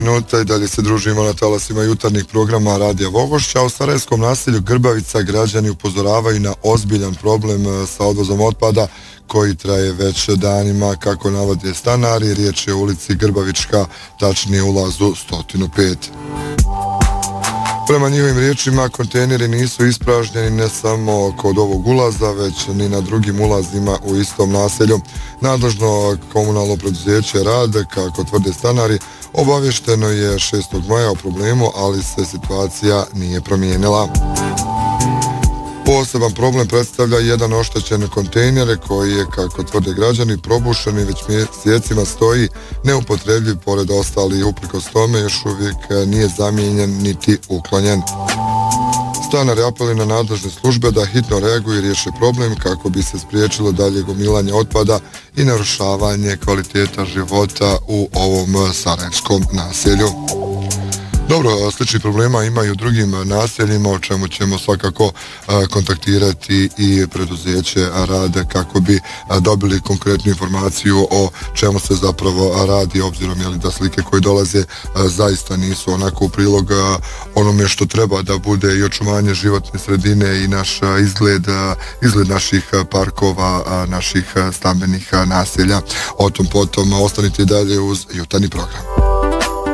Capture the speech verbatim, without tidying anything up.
Minuta i dalje se družimo na talasima jutarnjih programa Radija Vogošća. U Sarajevskom naselju Grbavica građani upozoravaju na ozbiljan problem sa odvozom otpada koji traje već danima, kako navode stanari. Riječ je o ulici Grbavička, tačnije ulazu sto pet. Prema njihovim riječima, kontejneri nisu ispražnjeni ne samo kod ovog ulaza, već ni na drugim ulazima u istom naselju. Nadležno komunalno preduzeće Rad, kako tvrde stanari, obavješteno je šestog maja o problemu, ali se situacija nije promijenila. Poseban problem predstavlja jedan oštećen kontejner koji je, kako tvrde građani, probušen i već mjesecima stoji neupotrebljiv pored ostalih. Uprkos tome još uvijek nije zamijenjen niti uklonjen. Stanari apeluju na nadležne službe da hitno reaguju i riješe problem kako bi se spriječilo dalje gomilanje otpada i narušavanje kvaliteta života u ovom sarajevskom naselju. Dobro, slični problema ima i u drugim naseljima, o čemu ćemo svakako kontaktirati i preduzeće Rade kako bi dobili konkretnu informaciju o čemu se zapravo radi, obzirom jeli, da slike koje dolaze zaista nisu onako u prilog onome što treba da bude i očuvanje životne sredine i naš izgled, izgled naših parkova, naših stambenih naselja. O tom potom ostanite dalje uz jutarnji program.